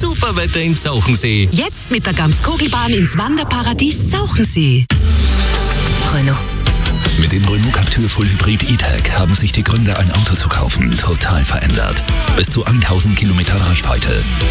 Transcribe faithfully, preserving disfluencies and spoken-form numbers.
super Wetter in Zauchensee. Jetzt mit der Gamskogelbahn ins Wanderparadies Zauchensee. Renault. Mit dem Renault Captur Full Hybrid E-Tech haben sich die Gründe, ein Auto zu kaufen, total verändert. Bis zu tausend Kilometer Reichweite.